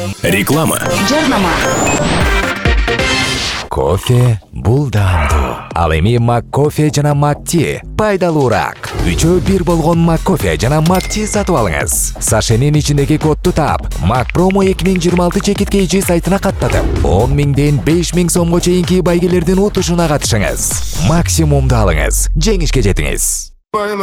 Реклама. Жарнама. Кофе бул даамдуу. Ал эми Маккофе жана Макти пайдалуураак. 3-1 болгон Маккофе жана Макти сатып алыңыз. Сашенин ичиндеги кодду таап, Макпромо 2026 чекиткейчи сайтына каттатып, 10 миңден 5 миң сомго чейинки байгелердин утушуна катышыңыз. Максимумду алыңыз, жеңишке жетиңиз.